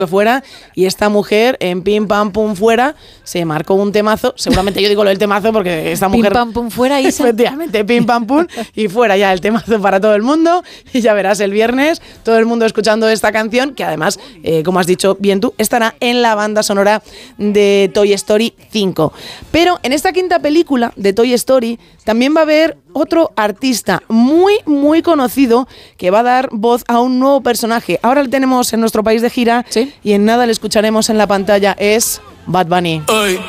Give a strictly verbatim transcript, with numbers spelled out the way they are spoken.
fuera, y esta mujer en Pim Pam Pum Fuera se marcó un temazo. Seguramente yo digo lo del temazo porque esta mujer... Pim Pam Pum Fuera, Isa. Efectivamente, Pim Pam Pum y fuera ya el temazo para todo el mundo. Y ya verás el viernes todo el mundo escuchando esta canción, que además, eh, como has dicho bien tú, estará en la banda sonora de Toy Story cinco. Pero en esta quinta película de Toy Story también va a haber otro artista muy, muy conocido que va a dar voz a un nuevo personaje. Ahora lo tenemos en nuestro país de gira, ¿sí? Y en nada le escucharemos en la pantalla. Es Bad Bunny. Ay.